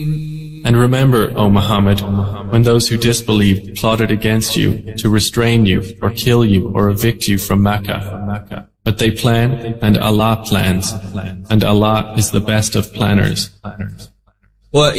And remember, O Muhammad, when those who disbelieved plotted against you to restrain you or kill you or evict you from Mecca. But they plan, and Allah plans, and Allah is the best of planners.